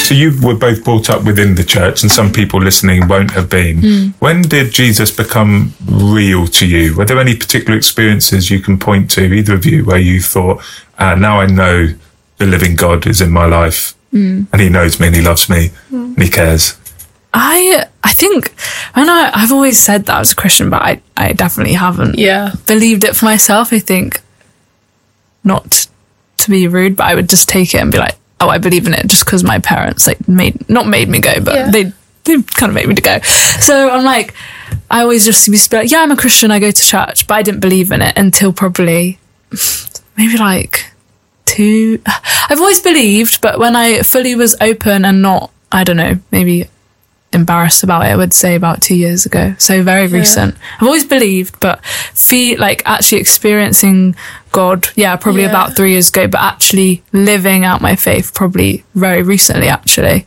So you were both brought up within the church, and some people listening won't have been. When did Jesus become real to you? Were there any particular experiences you can point to, either of you, where you thought, now I know the living God is in my life, and he knows me and he loves me and he cares? I think I've always said that I was a Christian, but I definitely haven't believed it for myself. I think, not to be rude, but I would just take it and be like, oh, I believe in it just because my parents not made me go, but they kind of made me to go. So I'm like, I always just used to be like, yeah, I'm a Christian, I go to church, but I didn't believe in it until probably maybe like I've always believed, but when I fully was open and not, I don't know, maybe embarrassed about it, I would say about 2 years ago. So very recent. I've always believed, but actually experiencing God, probably about 3 years ago, but actually living out my faith probably very recently, actually.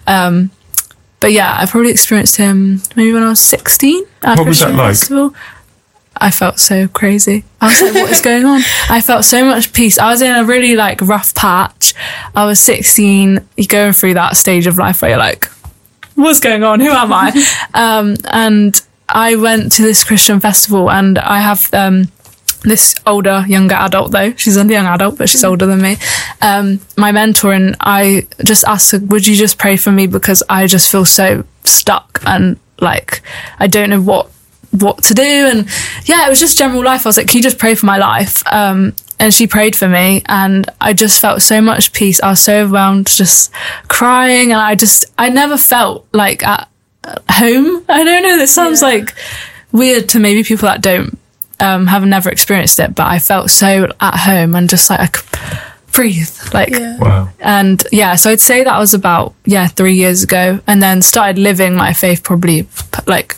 But yeah, I probably experienced him maybe when I was 16 at What was that like? Festival. I felt so crazy. I was like, what is going on? I felt so much peace. I was in a really like rough patch. I was 16. You're going through that stage of life where you're like, what's going on? Who am I? And I went to this Christian festival, and I have this younger adult though. She's a young adult, but she's older than me. My mentor, and I just asked her, would you just pray for me? Because I just feel so stuck and like, I don't know what to do. And it was just general life. I was like, can you just pray for my life? And she prayed for me, and I just felt so much peace. I was so overwhelmed, just crying, and I never felt like at home. I don't know, this sounds like weird to maybe people that don't have never experienced it, but I felt so at home and just like I could breathe, like wow. And so I'd say that was about 3 years ago, and then started living my faith probably like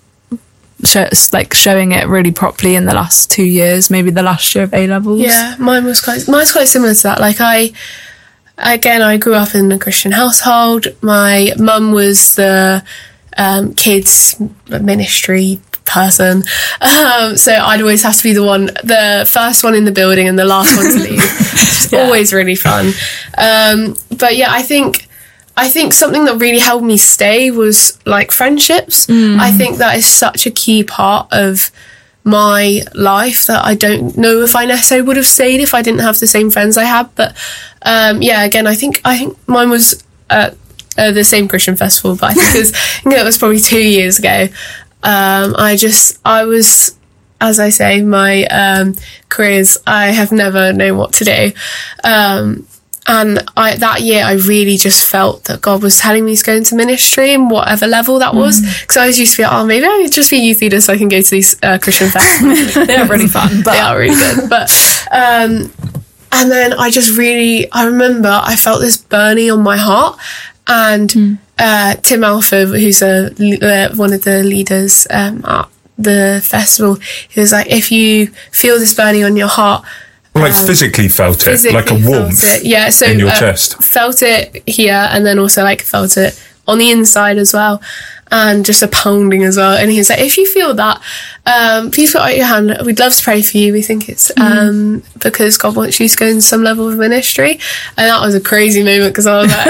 showing it really properly in the last 2 years, maybe the last year of A-levels. Mine's quite similar to that. Like I grew up in a Christian household. My mum was the kids ministry person, so I'd always have to be the first one in the building and the last one to leave. It's always really fun. But I think something that really helped me stay was like friendships. I think that is such a key part of my life that I don't know if I necessarily would have stayed if I didn't have the same friends I had. But again, I think mine was at the same Christian festival, but I think it was probably 2 years ago. I was, as I say, my careers, I have never known what to do. And that year, I really just felt that God was telling me to go into ministry in whatever level that was. Because I was used to be like, maybe I could just be a youth leader so I can go to these Christian festivals. They are really fun. They are really good. But and then I remember I felt this burning on my heart. And Tim Alford, who's one of the leaders at the festival, he was like, if you feel this burning on your heart, physically felt it, like a warmth so in your chest. Felt it here, and then also like felt it on the inside as well, and just a pounding as well. And he was like, if you feel that, please put out your hand. We'd love to pray for you. We think it's because God wants you to go into some level of ministry. And that was a crazy moment because I was like,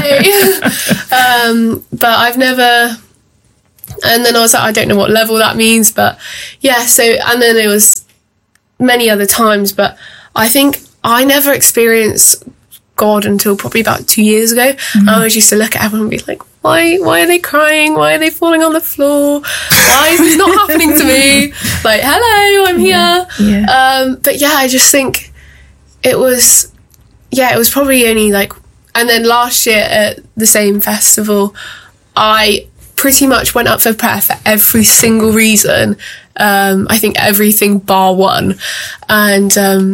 okay. But I've never... And then I was like, I don't know what level that means, but so, and then it was many other times, but I think I never experienced God until probably about 2 years ago. I always used to look at everyone and be like, why are they crying? Why are they falling on the floor? Why is this not happening to me? Like, hello, I'm here. But I just think it was probably only like, and then last year at the same festival, I pretty much went up for prayer for every single reason. I think everything bar one. And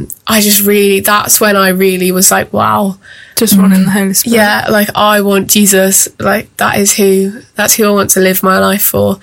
that's when I really was like, wow. Just wanting the Holy Spirit. Yeah, like I want Jesus. Like that's who I want to live my life for.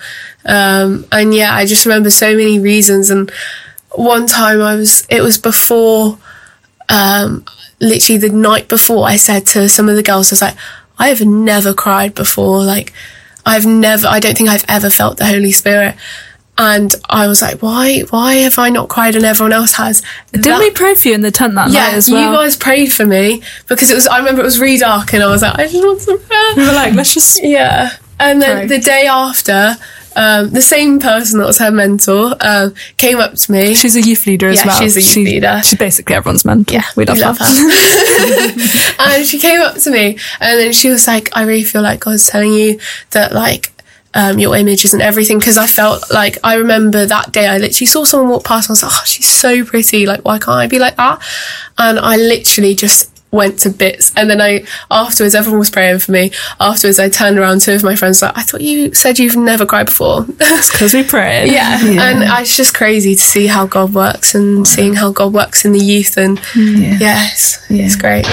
I just remember so many reasons. And one time it was before, literally the night before, I said to some of the girls, I was like, I have never cried before. Like I don't think I've ever felt the Holy Spirit. And I was like, why have I not cried and everyone else has? Didn't we pray for you in the tent that night as well? You guys prayed for me because I remember it was really dark and I was like, I just want some prayer. We were like, let's just... Yeah. And then the day after, the same person that was her mentor came up to me. She's a youth leader as well. Yeah, she's a youth leader. She's basically everyone's mentor. Yeah, we love her. And she came up to me and then she was like, I really feel like God's telling you that like your image isn't everything, because I felt like, I remember that day I literally saw someone walk past and I was like, oh, she's so pretty, like why can't I be like that? And I literally just went to bits. And then afterwards, everyone was praying for me. Afterwards, I turned around, two of my friends were like, I thought you said you've never cried before. It's because we prayed. Yeah. And it's just crazy to see how God works and seeing how God works in the youth. And it's great.